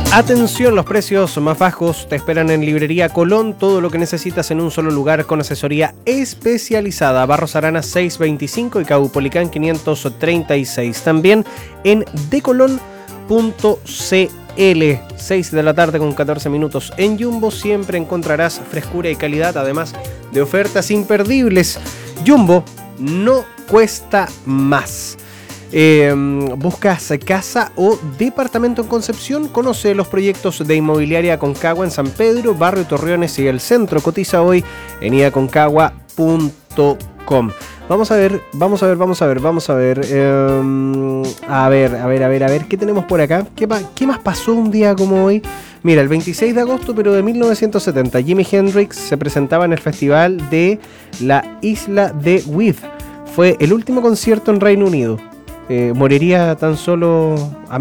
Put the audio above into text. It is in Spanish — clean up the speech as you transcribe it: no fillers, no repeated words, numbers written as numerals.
Atención, los precios más bajos te esperan en Librería Colón. Todo lo que necesitas en un solo lugar con asesoría especializada. Barros Arana 625 y Caupolicán 536. También en decolon.cl. 6 de la tarde con 14 minutos. En Jumbo siempre encontrarás frescura y calidad, además de ofertas imperdibles. Jumbo no cuesta más. ¿Buscas casa o departamento en Concepción? Conoce los proyectos de Inmobiliaria Aconcagua en San Pedro, Barrio Torreones y el centro. Cotiza hoy en iaconcagua.com. Vamos a ver. A ver, ¿qué tenemos por acá? ¿Qué más pasó un día como hoy? Mira, el 26 de agosto, pero de 1970, Jimi Hendrix se presentaba en el festival de la isla de Wight. Fue el último concierto en Reino Unido. Moriría tan solo a